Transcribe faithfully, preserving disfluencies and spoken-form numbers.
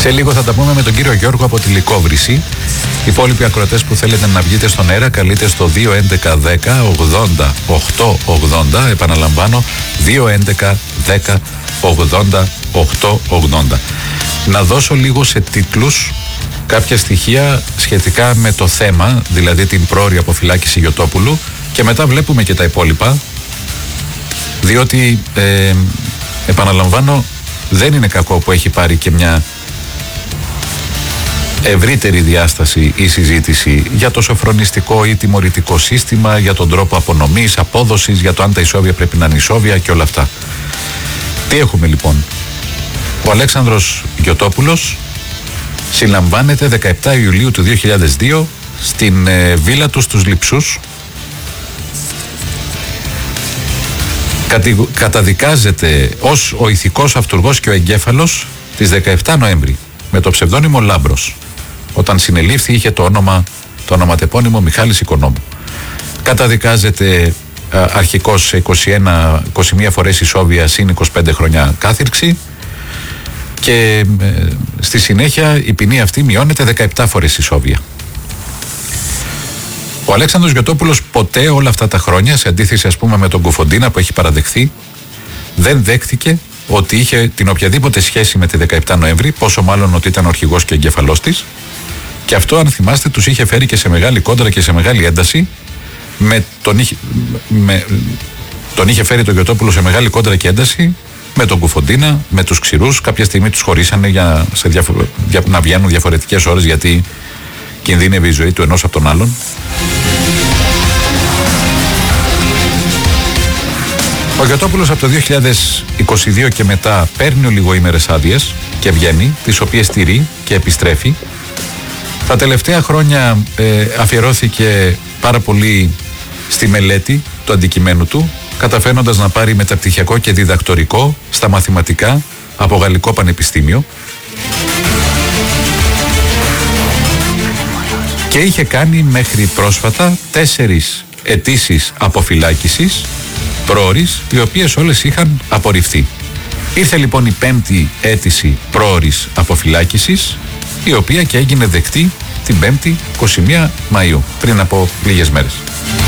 Σε λίγο θα τα πούμε με τον κύριο Γιώργο από τη Λυκόβρηση. Οι υπόλοιποι ακροατές που θέλετε να βγείτε στον αέρα καλείτε στο δύο έντεκα δέκα ογδόντα οκτώ ογδόντα. Επαναλαμβάνω, δύο έντεκα δέκα ογδόντα οκτώ ογδόντα. Να δώσω λίγο σε τίτλους κάποια στοιχεία σχετικά με το θέμα, δηλαδή την πρόωρη αποφυλάκηση Γιωτόπουλου, και μετά βλέπουμε και τα υπόλοιπα, διότι ε, επαναλαμβάνω, δεν είναι κακό που έχει πάρει και μια ευρύτερη διάσταση η συζήτηση για το σοφρονιστικό ή τιμωρητικό σύστημα, για τον τρόπο απονομής, απόδοσης, για το αν τα ισόβια πρέπει να είναι ισόβια και όλα αυτά. Τι έχουμε λοιπόν? Ο Αλέξανδρος Γιωτόπουλος συλλαμβάνεται δεκαεπτά Ιουλίου του δύο χιλιάδες δύο στην ε, βίλα του στους Λειψούς. Κατη, καταδικάζεται ως ο ηθικός αυτουργός και ο εγκέφαλος της δεκαεπτά Νοέμβρη με το ψευδόνυμο Λάμπρος. Όταν συνελήφθη είχε το όνομα, το ονοματεπώνυμο Μιχάλης Οικονόμου. Καταδικάζεται α, αρχικώς σε είκοσι ένα, είκοσι μία φορές ισόβια συν είκοσι πέντε χρόνια κάθυρξη και ε, στη συνέχεια η ποινή αυτή μειώνεται δεκαεπτά φορές ισόβια. Ο Αλέξανδρος Γιωτόπουλος ποτέ όλα αυτά τα χρόνια, σε αντίθεση ας πούμε με τον Κουφοντίνα που έχει παραδεχθεί, δεν δέχτηκε ότι είχε την οποιαδήποτε σχέση με τη δεκαεπτά Νοέμβρη, πόσο μάλλον ότι ήταν ο αρχηγός και εγκεφαλός της, και αυτό, αν θυμάστε, τους είχε φέρει και σε μεγάλη κόντρα και σε μεγάλη ένταση. Με τον, είχε, με, τον είχε φέρει τον Γιωτόπουλο σε μεγάλη κόντρα και ένταση με τον Κουφοντίνα, με τους ξηρούς. Κάποια στιγμή τους χωρίσανε για, σε διαφο, για να βγαίνουν διαφορετικές ώρες, γιατί κινδύνευε η ζωή του ενός από τον άλλον. Ο Γιωτόπουλος από το δύο χιλιάδες είκοσι δύο και μετά παίρνει ολιγοήμερες άδειες και βγαίνει, τις οποίες τηρεί και επιστρέφει. Τα τελευταία χρόνια ε, αφιερώθηκε πάρα πολύ στη μελέτη του αντικειμένου του, καταφέρνοντας να πάρει μεταπτυχιακό και διδακτορικό στα μαθηματικά από Γαλλικό Πανεπιστήμιο, και είχε κάνει μέχρι πρόσφατα τέσσερις αιτήσεις αποφυλάκησης πρόωρης, οι οποίες όλες είχαν απορριφθεί. Ήρθε λοιπόν η πέμπτη αίτηση πρόωρης αποφυλάκησης, η οποία και έγινε δεκτή την πέμπτη είκοσι μία Μαΐου, πριν από λίγες μέρες.